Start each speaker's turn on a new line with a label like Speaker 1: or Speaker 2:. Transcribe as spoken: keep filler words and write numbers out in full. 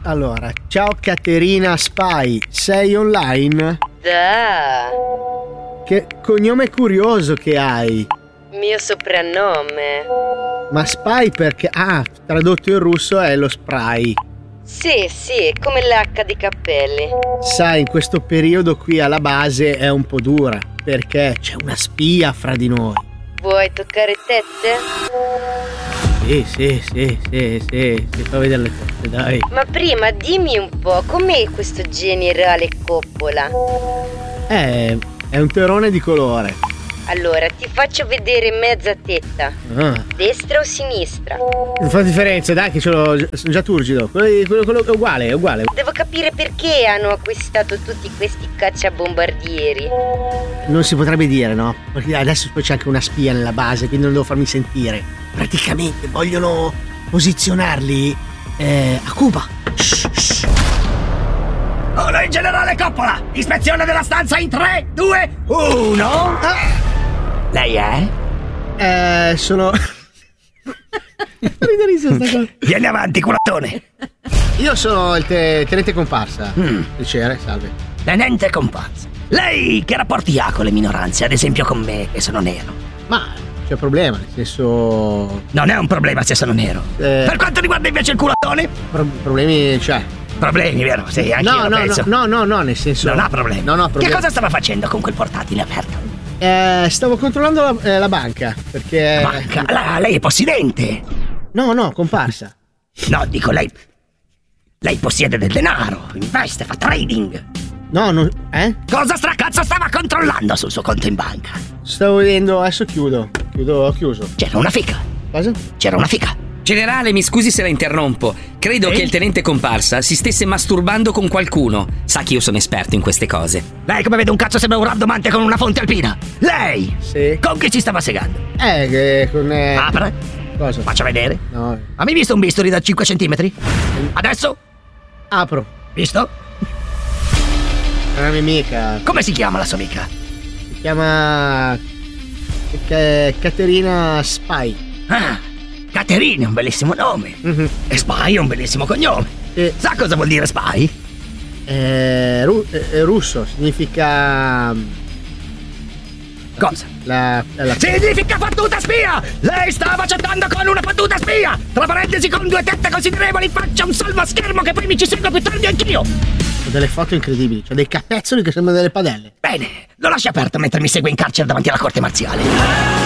Speaker 1: Allora, ciao Caterina Spy, sei online?
Speaker 2: Da.
Speaker 1: Che cognome curioso che hai.
Speaker 2: Mio soprannome.
Speaker 1: Ma Spy perché... Ah, tradotto in russo è lo spray.
Speaker 2: Sì, sì, come l'H di cappelli.
Speaker 1: Sai, in questo periodo qui alla base è un po' dura, perché c'è una spia fra di noi.
Speaker 2: Vuoi toccare tette?
Speaker 1: Sì, sì, sì, sì, sì, ti fa vedere le tette, dai.
Speaker 2: Ma prima dimmi un po', com'è questo generale Coppola?
Speaker 1: Eh, è un terone di colore.
Speaker 2: Allora, ti faccio vedere mezza tetta.
Speaker 1: Ah.
Speaker 2: Destra o sinistra?
Speaker 1: Non fa differenza, dai, che ce l'ho, sono già turgido. Quello, quello, quello è uguale, è uguale.
Speaker 2: Devo capire perché hanno acquistato tutti questi cacciabombardieri.
Speaker 1: Non si potrebbe dire, no? Perché adesso poi c'è anche una spia nella base, quindi non devo farmi sentire. Praticamente vogliono posizionarli eh, a Cuba. Shh, shh.
Speaker 3: Oh, noi generale Coppola! Ispezione della stanza in tre, due, uno!
Speaker 1: Ah.
Speaker 3: Lei è?
Speaker 1: Eh, sono... Riderissimo sta cosa.
Speaker 3: Vieni avanti, culatone!
Speaker 1: Io sono il te- tenente comparsa.
Speaker 3: Mm.
Speaker 1: Piacere, salve.
Speaker 3: Tenente comparsa. Lei che rapporti ha con le minoranze, ad esempio con me, che sono nero?
Speaker 1: Ma c'è problema, nel senso...
Speaker 3: Non è un problema se sono nero.
Speaker 1: Eh...
Speaker 3: Per quanto riguarda invece il culatone?
Speaker 1: Pro- problemi c'è.
Speaker 3: Problemi, vero? Sì, anche
Speaker 1: no,
Speaker 3: io lo
Speaker 1: no,
Speaker 3: penso.
Speaker 1: no, no, no, nel senso...
Speaker 3: Non ha problemi.
Speaker 1: No, no, problemi.
Speaker 3: Che cosa stava facendo con quel portatile aperto?
Speaker 1: Eh, stavo controllando la, eh, la banca, perché...
Speaker 3: La banca? La, lei è possidente?
Speaker 1: No, no, comparsa.
Speaker 3: No, dico lei... Lei possiede del denaro, investe, fa trading.
Speaker 1: No, non... Eh?
Speaker 3: Cosa stracazzo stava controllando sul suo conto in banca?
Speaker 1: Stavo vedendo... Adesso chiudo. Chiudo, ho chiuso.
Speaker 3: C'era una fica.
Speaker 1: Cosa?
Speaker 3: C'era una fica.
Speaker 4: Generale, mi scusi se la interrompo. Credo
Speaker 3: Sì?
Speaker 4: che il tenente comparsa si stesse masturbando con qualcuno. Sa che io sono esperto in queste cose.
Speaker 3: Lei come vede un cazzo sembra un rabdomante con una fonte alpina. Lei?
Speaker 1: Sì.
Speaker 3: Con chi ci stava segando?
Speaker 1: Eh, che con... Eh...
Speaker 3: Apre.
Speaker 1: Cosa?
Speaker 3: Faccia vedere.
Speaker 1: No.
Speaker 3: Ha mai visto un bisturi da cinque centimetri? Adesso?
Speaker 1: Apro.
Speaker 3: Visto?
Speaker 1: È una mia amica.
Speaker 3: Come si chiama la sua amica?
Speaker 1: Si chiama... Ca- Caterina Spy.
Speaker 3: Ah, Caterina è un bellissimo nome.
Speaker 1: Mm-hmm.
Speaker 3: E Spy è un bellissimo cognome.
Speaker 1: Sì.
Speaker 3: Sa cosa vuol dire Spy?
Speaker 1: Eh, ru- eh, russo, significa...
Speaker 3: Cosa?
Speaker 1: La, la...
Speaker 3: Significa fottuta spia! Lei stava chattando con una fottuta spia! Tra parentesi con due tette considerevoli in faccia un salvaschermo che poi mi ci seguo più tardi anch'io!
Speaker 1: Ho delle foto incredibili, c'ho dei capezzoli che sembrano delle padelle.
Speaker 3: Bene, lo lasci aperto mentre mi segue in carcere davanti alla corte marziale.